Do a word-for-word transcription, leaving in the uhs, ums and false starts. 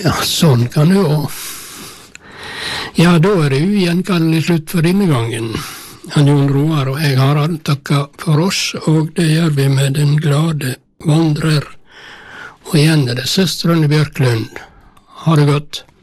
Ja, sånn kan det jo. Ja, da er det ugjenkallelig slutt for denne gangen. Han Jon Roar og jeg har takker for oss, og det gjør vi med den glade vandrer. Og igjen er det søstrene Bjørklund. Ha det godt.